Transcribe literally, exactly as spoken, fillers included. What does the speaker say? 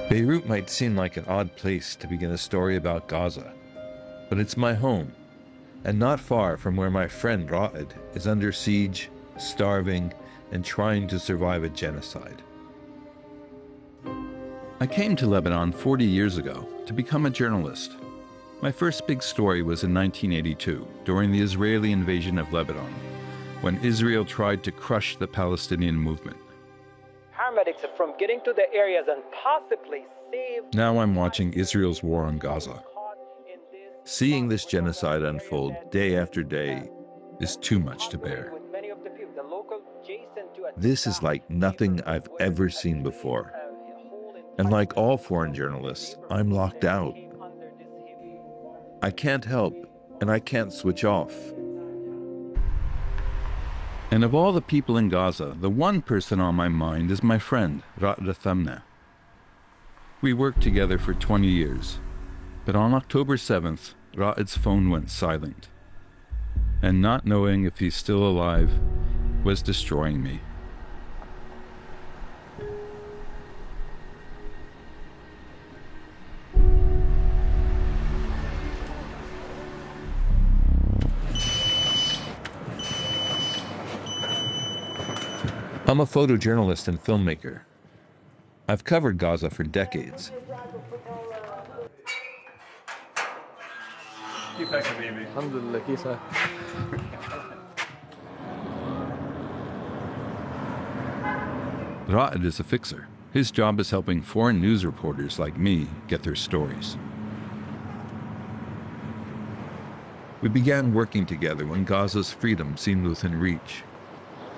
Beirut might seem like an odd place to begin a story about Gaza, but it's my home, and not far from where my friend Ra'ed is under siege, starving, and trying to survive a genocide. I came to Lebanon forty years ago to become a journalist. My first big story was in nineteen eighty-two, during the Israeli invasion of Lebanon, when Israel tried to crush the Palestinian movement. Paramedics from getting to the areas and possibly save... Now I'm watching Israel's war on Gaza. Seeing this genocide unfold day after day is too much to bear. This is like nothing I've ever seen before. And like all foreign journalists, I'm locked out. I can't help, and I can't switch off. And of all the people in Gaza, the one person on my mind is my friend, Ra'ed Thamna. We worked together for twenty years, but on October seventh, Ra'ed's phone went silent. And not knowing if he's still alive was destroying me. I'm a photojournalist and filmmaker. I've covered Gaza for decades. Ra'ed is a fixer. His job is helping foreign news reporters like me get their stories. We began working together when Gaza's freedom seemed within reach.